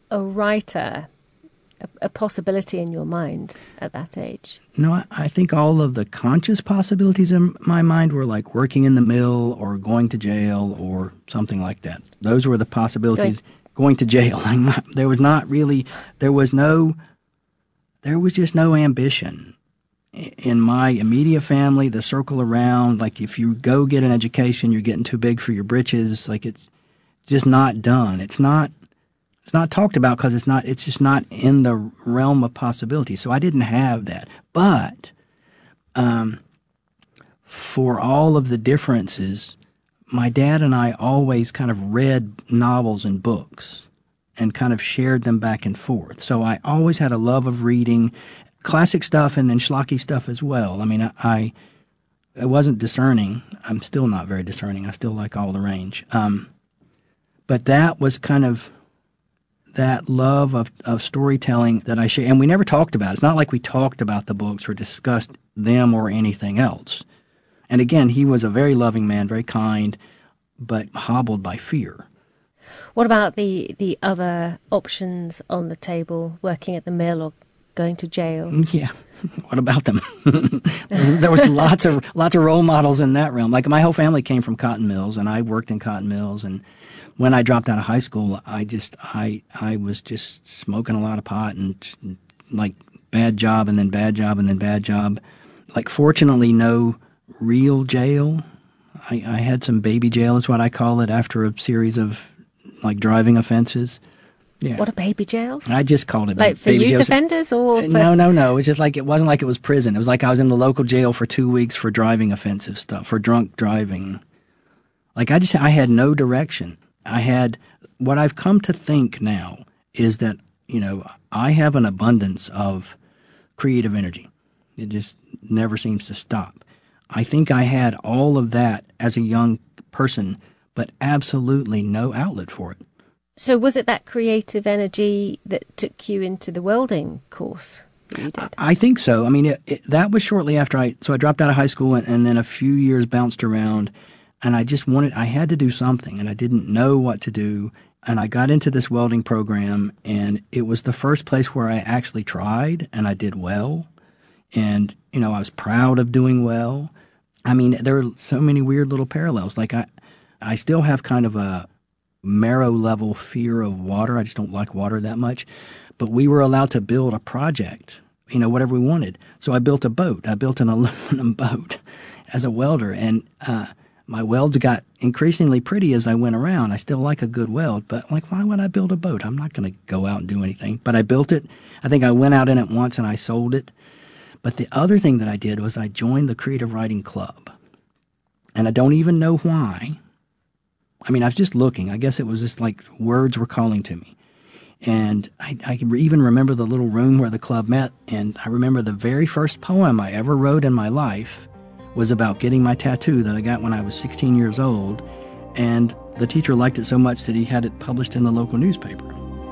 a writer a possibility in your mind at that age? No, I think all of the conscious possibilities in my mind were like working in the mill or going to jail or something like that. Those were the possibilities. Going to jail. There was just no ambition in my immediate family, the circle around. Like, if you go get an education, you're getting too big for your britches. Like, it's just not done. It's not talked about because it's just not in the realm of possibility. So I didn't have that. But for all of the differences, my dad and I always kind of read novels and books and kind of shared them back and forth. So I always had a love of reading classic stuff and then schlocky stuff as well. I mean, I wasn't discerning. I'm still not very discerning. I still like all the range. But that was kind of that love of storytelling that I share. And we never talked about it. It's not like we talked about the books or discussed them or anything else. And again, he was a very loving man, very kind, but hobbled by fear. What about the other options on the table, working at the mill or going to jail? Yeah, what about them? There was lots of role models in that realm. Like, my whole family came from cotton mills, and I worked in cotton mills. And when I dropped out of high school, I was just smoking a lot of pot and like bad job and then bad job and then bad job. Like, fortunately, no real jail. I had some baby jail, is what I call it, after a series of like driving offenses. Yeah. What are baby jails? I just called it like for baby youth jails. Offenders or for... No. It was just like, it wasn't like it was prison. It was like I was in the local jail for 2 weeks for driving offensive stuff, for drunk driving. Like, I had no direction. What I've come to think now is that, I have an abundance of creative energy. It just never seems to stop. I think I had all of that as a young person, but absolutely no outlet for it. So was it that creative energy that took you into the welding course that you did? I think so. I mean, that was shortly after I dropped out of high school and then a few years bounced around, and I had to do something, and I didn't know what to do. And I got into this welding program, and it was the first place where I actually tried, and I did well. And, I was proud of doing well. I mean, there are so many weird little parallels. Like, I still have kind of a marrow-level fear of water. I just don't like water that much. But we were allowed to build a project, whatever we wanted. So I built a boat. I built an aluminum boat as a welder. And my welds got increasingly pretty as I went around. I still like a good weld, but like, why would I build a boat? I'm not going to go out and do anything. But I built it. I think I went out in it once and I sold it. But the other thing that I did was I joined the Creative Writing Club. And I don't even know why. I mean, I was just looking. I guess it was just like words were calling to me. And I even remember the little room where the club met. And I remember the very first poem I ever wrote in my life was about getting my tattoo that I got when I was 16 years old. And the teacher liked it so much that he had it published in the local newspaper.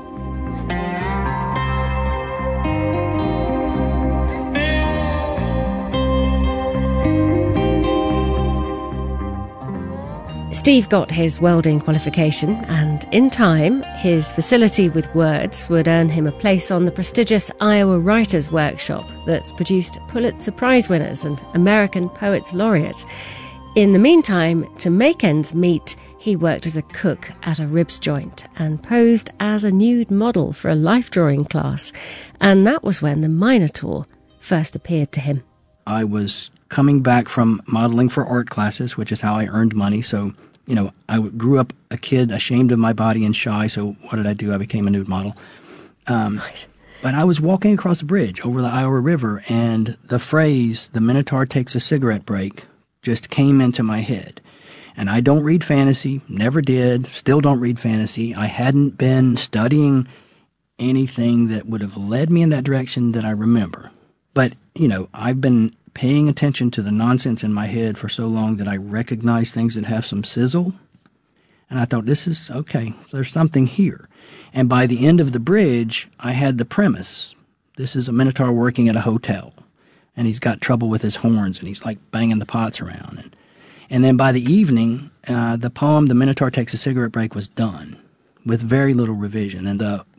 Steve got his welding qualification, and in time, his facility with words would earn him a place on the prestigious Iowa Writers' Workshop that's produced Pulitzer Prize winners and American Poets Laureate. In the meantime, to make ends meet, he worked as a cook at a ribs joint and posed as a nude model for a life drawing class. And that was when the Minotaur first appeared to him. I was coming back from modeling for art classes, which is how I earned money. So, I grew up a kid ashamed of my body and shy. So what did I do? I became a nude model. Right. But I was walking across a bridge over the Iowa River, and the phrase, "the Minotaur takes a cigarette break," just came into my head. And I don't read fantasy, never did, still don't read fantasy. I hadn't been studying anything that would have led me in that direction that I remember. But, I've been paying attention to the nonsense in my head for so long that I recognize things that have some sizzle. And I thought, this is okay. There's something here. And by the end of the bridge, I had the premise. This is a Minotaur working at a hotel. And he's got trouble with his horns, and he's like banging the pots around. And then by the evening, the poem, "The Minotaur Takes a Cigarette Break," was done with very little revision. And the